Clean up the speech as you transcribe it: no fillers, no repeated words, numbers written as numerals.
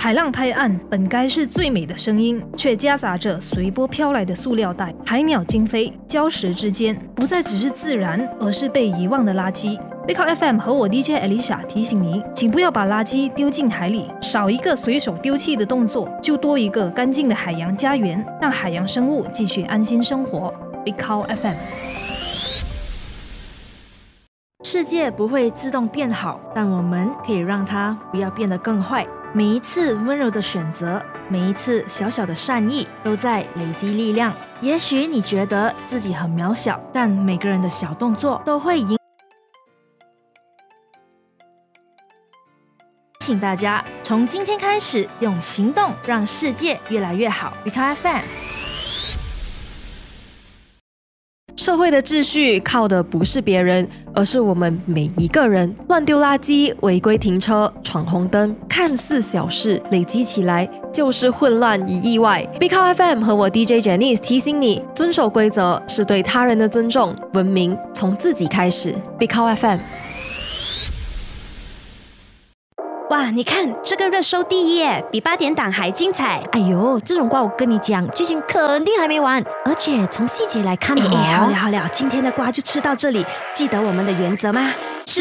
海浪拍岸本该是最美的声音，却夹杂着随波飘来的塑料袋、海鸟惊飞，礁石之间不再只是自然，而是被遗忘的垃圾。背靠 FM 和我 DJ Alicia 提醒你，请不要把垃圾丢进海里，少一个随手丢弃的动作，就多一个干净的海洋家园，让海洋生物继续安心生活。背靠 FM。 世界不会自动变好，但我们可以让它不要变得更坏。每一次温柔的选择，每一次小小的善意，都在累积力量。也许你觉得自己很渺小，但每个人的小动作都会请大家从今天开始用行动让世界越来越好。Because FM。 社会的秩序靠的不是别人，而是我们每一个人。乱丢垃圾、违规停车、闯红灯，看似小事，累积起来就是混乱与意外。Big Cow FM 和我 DJ Janice 提醒你，遵守规则是对他人的尊重，文明从自己开始。Big Cow FM。 哇，你看这个热搜第一耶，比8点档还精彩。 哎呦，这种瓜我跟你讲，剧情肯定还没完，而且从细节来看好了，今天的瓜就吃到这里，记得我们的原则吗？